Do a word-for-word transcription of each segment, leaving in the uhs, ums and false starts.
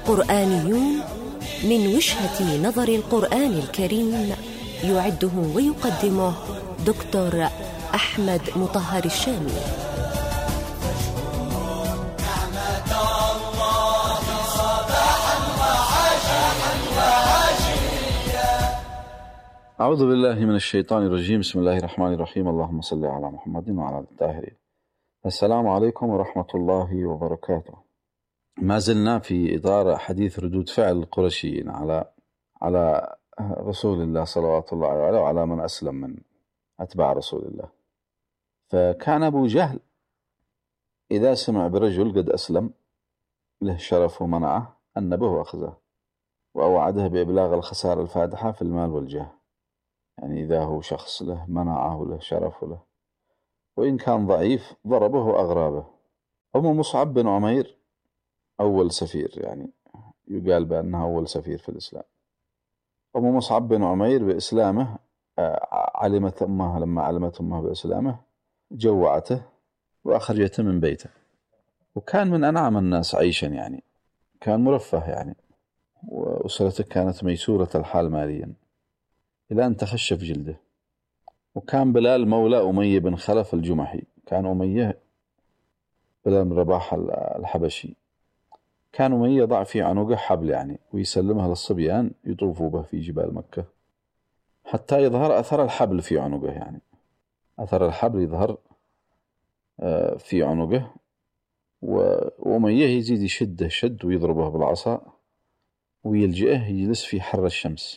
قرآنيون من وجهة نظر القرآن الكريم، يعده ويقدمه دكتور أحمد مطهر الشامي. أعوذ بالله من الشيطان الرجيم. بسم الله الرحمن الرحيم. اللهم صل على محمد وعلى آله الطاهرين. السلام عليكم ورحمة الله وبركاته. ما زلنا في إطار حديث ردود فعل القرشيين على على رسول الله صلوات الله عليه وعلى من أسلم من أتباع رسول الله. فكان أبو جهل إذا سمع برجل قد أسلم له شرف ومنعه أنبه وأخذه وأوعده بإبلاغ الخسارة الفادحة في المال والجاه. يعني إذا هو شخص له منعه وله شرف وله، وإن كان ضعيف ضربه وأغرابه. أم مصعب بن عمير أول سفير، يعني يقال بأنها أول سفير في الإسلام. أم مصعب بن عمير بإسلامه علمت أمه، لما علمت أمه بإسلامه جوعته وأخرجته من بيته، وكان من أنعم الناس عيشا، يعني كان مرفه يعني، وأسرته كانت ميسورة الحال ماليا إلى أن تخشف جلده. وكان بلال مولى أمية بن خلف الجمحي، كان أمية بلال بن رباح الحبشي. كان أمية يضع في عنقه حبل يعني ويسلمها للصبيان يطوفوا به في جبال مكة حتى يظهر أثر الحبل في عنقه، يعني أثر الحبل يظهر في عنقه، وأمية يزيد يشده شد ويضربه بالعصا ويلجئه يجلس في حر الشمس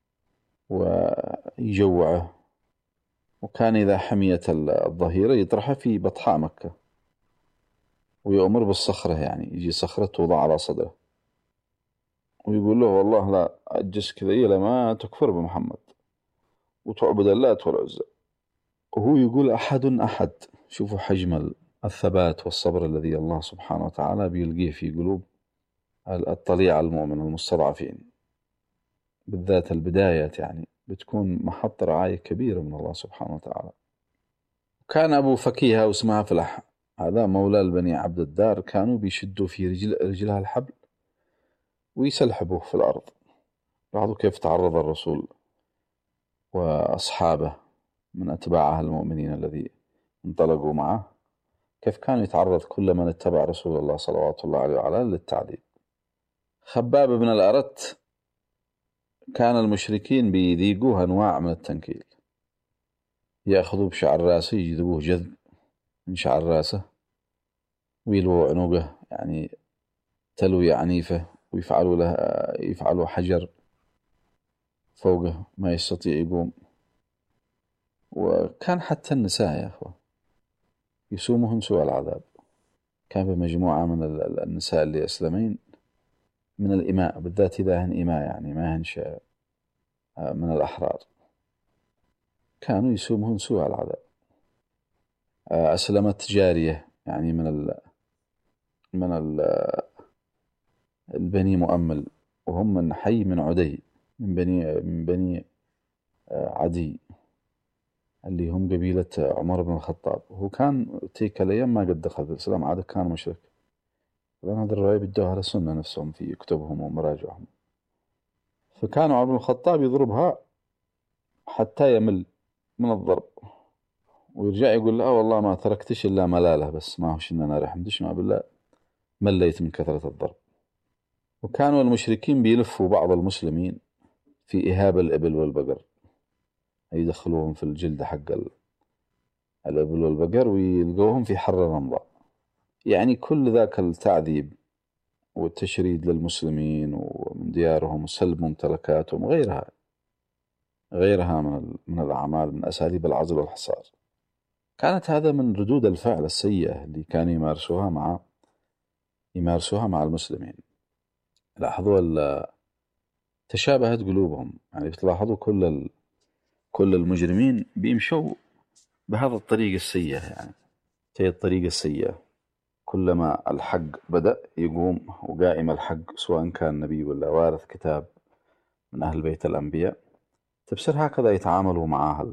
ويجوعه. وكان إذا حميت الظهيرة يطرحه في بطحاء مكة ويأمر بالصخرة، يعني يجي صخرة توضع على صدره ويقول له والله لا أجلس كذا إلى ما تكفر بمحمد وتعبد اللات والعزى. وهو يقول أحد أحد. شوفوا حجم الثبات والصبر الذي الله سبحانه وتعالى بيلقيه في قلوب الطليع المؤمن المستضعفين، بالذات البدايات يعني بتكون محط رعاية كبيرة من الله سبحانه وتعالى. كان أبو فكيهة واسمها فلح، هذا مولى البني عبد الدار، كانوا بيشدوا في رجل رجلها الحبل ويسلحبوه في الأرض. لاحظوا كيف تعرض الرسول وأصحابه من أتباعه المؤمنين الذي انطلقوا معه، كيف كان يتعرض كل من اتبع رسول الله صلوات الله عليه وعلى للتعذيب. خباب بن الأرت كان المشركين بيذيقوه أنواع من التنكيل، يأخذوا بشعر راسه يجذبوه جذب من شعر راسه ويلووا عنقه، يعني تلوية عنيفة، ويفعلوا له يفعلوا حجر فوقه ما يستطيع يقوم. وكان حتى النساء يا أخوة يسومهن سوء العذاب. كان بمجموعة من النساء اللي أسلمين من الإماء، بالذات إذا هن إماء يعني ما هنش من الأحرار، كانوا يسومهن سوء العذاب. أسلمت جارية يعني من ال من ال البني مؤمل، وهم من حي من عدي من بني من بني عدي اللي هم قبيلة عمر بن الخطاب. وهو كان تلك الأيام ما قد دخل في الإسلام، عادة كان مشرك. لأن هذا الرواية بدوها على السنة نفسهم في كتبهم ومراجعهم. فكان عمر بن الخطاب يضربها حتى يمل من الضرب ويرجع يقول لا والله ما تركتش إلا ملالة، بس ما هوش إن أنا رحمتش، ما بالله مليت من كثرة الضرب. وكانوا المشركين بيلفوا بعض المسلمين في إهاب الإبل والبقر، يدخلوهم في الجلد حق الإبل والبقر ويلقوهم في حر الرمضاء. يعني كل ذاك التعذيب والتشريد للمسلمين ومن ديارهم وسلب ممتلكاتهم وغيرها غيرها من من الأعمال من أساليب العزل والحصار. كانت هذا من ردود الفعل السيئة اللي كانوا يمارسوها مع يمارسوها مع المسلمين. لاحظوا تشابهت قلوبهم، يعني بتلاحظوا كل ال... كل المجرمين بيمشوا بهذا الطريق السيئة، يعني هي الطريقة السيئة. كلما الحق بدأ يقوم وقائم الحق، سواء كان نبي ولا وارث كتاب من أهل بيت الأنبياء، تبصر هكذا يتعاملوا مع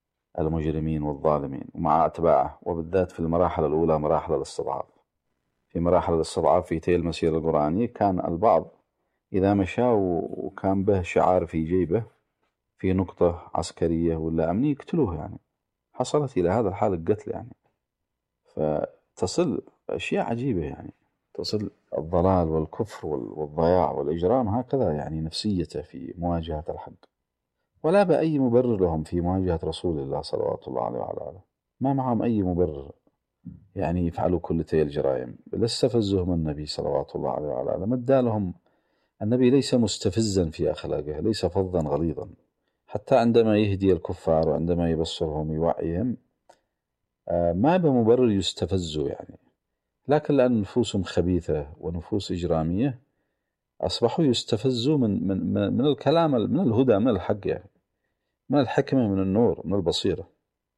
المجرمين والظالمين ومع أتباعه، وبالذات في المراحل الأولى مراحل الاستضعاف. في مراحل الاستضعاف في تيل المسيرة القرآنية، كان البعض إذا مشى وكان به شعار في جيبه في نقطة عسكرية ولا أمنية يقتلوه. يعني حصلت إلى هذا الحال القتل. يعني فتصل أشياء عجيبة، يعني تصل الضلال والكفر والضياع والإجرام هكذا يعني نفسيته في مواجهة الحق، ولا بأي مبرر لهم في مواجهة رسول الله صلوات الله عليه وعلى آله. ما معهم أي مبرر يعني يفعلوا كل تلك الجرائم. لا استفزهم النبي صلوات الله عليه وعلى آله، مد لهم النبي ليس مستفزا في أخلاقه، ليس فظا غليظا، حتى عندما يهدي الكفار وعندما يبصرهم يوعيهم ما بمبرر يستفزوا يعني، لكن لأن نفوسهم خبيثة ونفوس إجرامية أصبحوا يستفزوا من, من, من الكلام، من الهدى، من الحق، يعني من الحكمة، من النور، من البصيرة.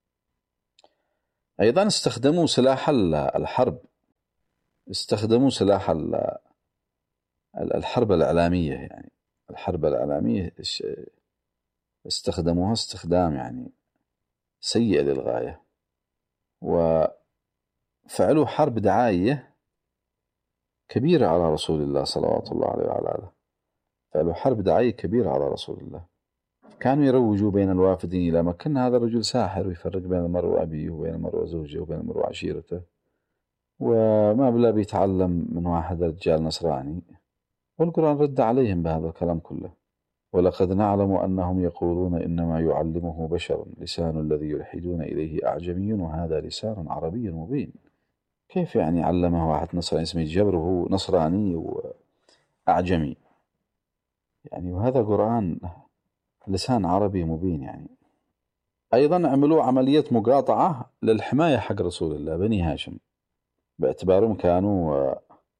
أيضا استخدموا سلاح الحرب، استخدموا سلاح الحرب الإعلامية. يعني الحرب الإعلامية استخدموها استخدام يعني سيء للغاية، وفعلوا حرب دعائية كبيرة على رسول الله صلوات الله عليه وعلى آله. فعلوا حرب دعائية كبيرة على رسول الله. كانوا يروجوا بين الوافدين إلى مكة هذا الرجل ساحر ويفرق بين المرء وأبيه وبين المرء وزوجه وبين المرء وعشيرته، وما بلا بيتعلم من واحد رجال نصراني. والقرآن رد عليهم بهذا الكلام كله: ولقد نعلم أنهم يقولون إنما يعلمه بشر لسان الذي يلحدون إليه أعجمي وهذا لسان عربي مبين. كيف يعني علمه واحد نصراني اسمه جبر وهو نصراني وأعجمي؟ يعني وهذا قرآن لسان عربي مبين. يعني أيضا عملوا عملية مقاطعة للحماية حق رسول الله بني هاشم، باعتبارهم كانوا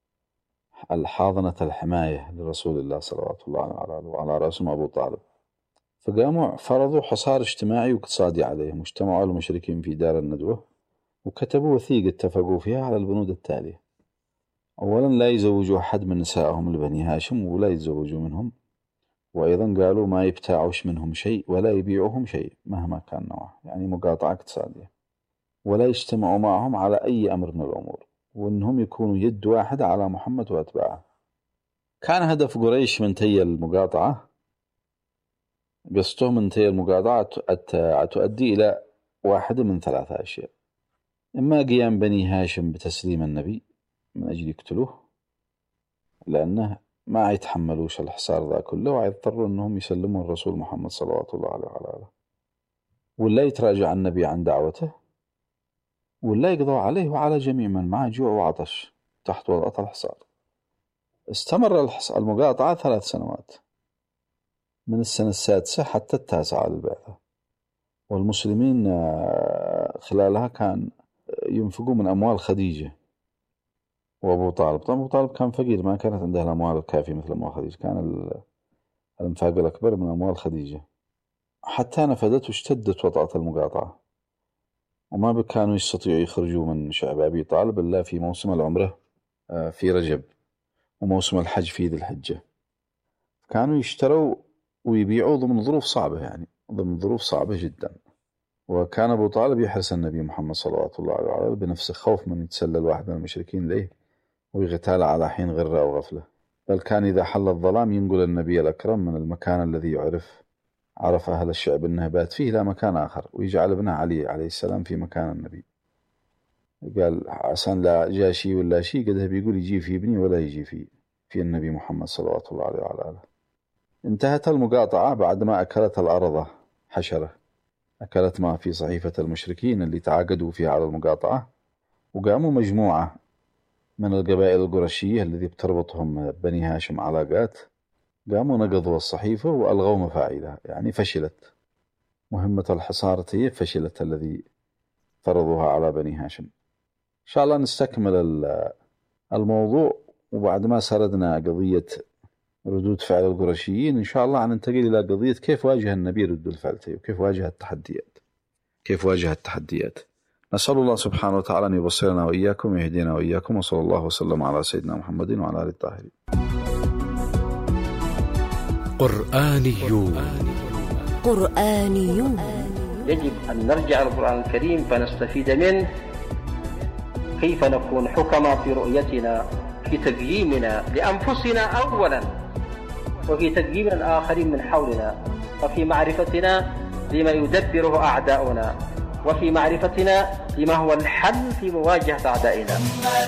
الحاضنة الحماية لرسول الله صلوات الله عليه وعلى رأسهم أبو طالب. فقاموا فرضوا حصار اجتماعي واقتصادي عليهم، واجتمعوا المشركين في دار الندوة وكتبوا وثيقة اتفقوا فيها على البنود التالية: أولا لا يزوجوا أحد من نسائهم لبني هاشم ولا يتزوجوا منهم، وأيضا قالوا ما يبتاعوش منهم شيء ولا يبيعوهم شيء مهما كان نوعه، يعني مقاطعة اقتصادية، ولا يجتمعوا معهم على أي أمر من الأمور، وأنهم يكونوا يد واحدة على محمد وأتباعه. كان هدف قريش من تي المقاطعة، قصتهم من تي المقاطعة تؤدي إلى واحدة من ثلاثة أشياء: إما قيام بني هاشم بتسليم النبي من أجل يقتلوه، لأنه ما يتحملوش الحصار ذا كله ويضطروا أنهم يسلموا الرسول محمد صلوات الله عليه وعلى آله، ولا يتراجع النبي عن دعوته، ولا يقضوا عليه وعلى جميع من معه جوع وعطش تحت وضعة الحصار. استمر المقاطعة ثلاث سنوات، من السنة السادسة حتى التاسعة للبعثة، والمسلمين خلالها كان ينفقوا من أموال خديجة وأبو طالب. طبعا أبو طالب كان فقير، ما كانت عنده الأموال الكافية مثل أموال خديجة، كان الانفاق الأكبر من أموال خديجة، حتى نفدت واشتدت وطأة المقاطعة، وما كانوا يستطيعوا يخرجوا من شعب أبي طالب إلا في موسم العمرة في رجب وموسم الحج في ذي الحجة. كانوا يشتروا ويبيعوا ضمن ظروف صعبة، يعني ضمن ظروف صعبة جدا. وكان أبو طالب يحرس النبي محمد صلوات الله عليه وعلى بنفسه، خوف من يتسلل واحد من المشركين ليه ويغتال على حين غرة أو غفلة، بل كان إذا حل الظلام ينقل النبي الأكرم من المكان الذي يعرف عرف أهل الشعب أنه بات فيه إلى مكان آخر، ويجعل ابنه علي عليه السلام في مكان النبي. قال عسان لا جاء شيء ولا شيء قد بيقول يجي في ابني ولا يجي في في النبي محمد صلوات الله عليه وعلى آله. انتهت المقاطعة بعدما أكلت الأرض حشرة، أكلت ما في صحيفة المشركين اللي تعاقدوا فيها على المقاطعة، وقاموا مجموعة من القبائل القرشية الذي بتربطهم بني هاشم علاقات، قاموا نقضوا الصحيفة وألغوا مفاعيلها، يعني فشلت مهمة الحصار، هي فشلت الذي فرضوها على بني هاشم. إن شاء الله نستكمل الموضوع، وبعد ما سردنا قضية ردود فعل القرشيين إن شاء الله ننتقل إلى قضية كيف واجه النبي ردود الفعل وكيف واجه التحديات كيف واجه التحديات. نسأل الله سبحانه وتعالى أن يبصرنا وإياكم ويهدينا وإياكم، وصلى الله وسلم على سيدنا محمد وعلى آله الطاهرين. قرآنيون قرآنيون يجب أن نرجع القرآن الكريم فنستفيد منه كيف نكون حكما في رؤيتنا، في تقييمنا لأنفسنا أولا، وفي تقييم الآخرين من حولنا، وفي معرفتنا بما يدبره أعداؤنا، وفي معرفتنا بما هو الحل في مواجهة أعدائنا.